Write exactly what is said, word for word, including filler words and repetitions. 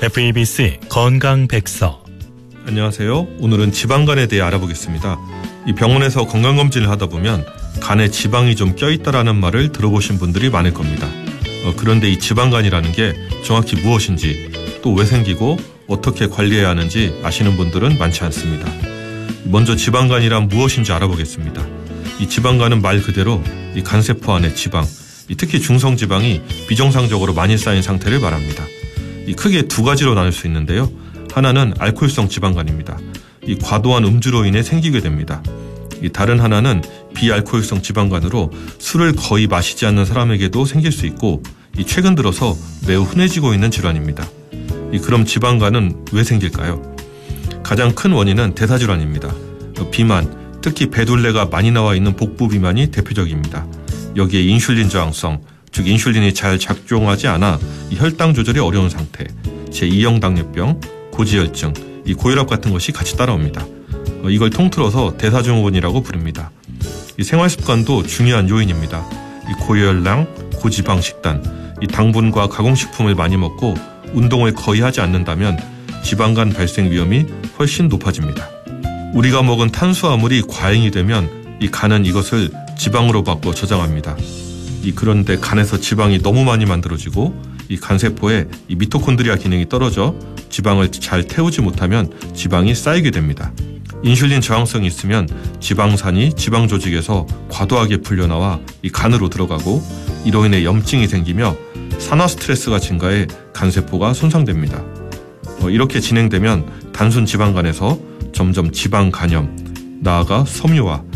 에프이비씨 건강백서. 안녕하세요. 오늘은 지방간에 대해 알아보겠습니다. 이 병원에서 건강검진을 하다 보면 간에 지방이 좀 껴있다라는 말을 들어보신 분들이 많을 겁니다. 어, 그런데 이 지방간이라는 게 정확히 무엇인지, 또 왜 생기고 어떻게 관리해야 하는지 아시는 분들은 많지 않습니다. 먼저 지방간이란 무엇인지 알아보겠습니다. 이 지방간은 말 그대로 이 간세포 안에 지방, 이 특히 중성지방이 비정상적으로 많이 쌓인 상태를 말합니다. 이 크게 두 가지로 나눌 수 있는데요. 하나는 알코올성 지방간입니다. 이 과도한 음주로 인해 생기게 됩니다. 이 다른 하나는 비알코올성 지방간으로 술을 거의 마시지 않는 사람에게도 생길 수 있고, 이 최근 들어서 매우 흔해지고 있는 질환입니다. 이 그럼 지방간은 왜 생길까요? 가장 큰 원인은 대사질환입니다. 비만, 특히 배둘레가 많이 나와 있는 복부 비만이 대표적입니다. 여기에 인슐린 저항성, 즉 인슐린이 잘 작동하지 않아 이 혈당 조절이 어려운 상태, 제이형 당뇨병, 고지혈증, 이 고혈압 같은 것이 같이 따라옵니다. 어, 이걸 통틀어서 대사증후군이라고 부릅니다. 이 생활습관도 중요한 요인입니다. 이 고열량, 고지방 식단, 이 당분과 가공식품을 많이 먹고 운동을 거의 하지 않는다면 지방간 발생 위험이 훨씬 높아집니다. 우리가 먹은 탄수화물이 과잉이 되면 이 간은 이것을 지방으로 바꿔 저장합니다. 이 그런데 간에서 지방이 너무 많이 만들어지고 이 간세포에 이 미토콘드리아 기능이 떨어져 지방을 잘 태우지 못하면 지방이 쌓이게 됩니다. 인슐린 저항성이 있으면 지방산이 지방 조직에서 과도하게 풀려나와 이 간으로 들어가고, 이로 인해 염증이 생기며 산화 스트레스가 증가해 간세포가 손상됩니다. 어, 이렇게 진행되면 단순 지방간에서 점점 지방 간염, 나아가 섬유화,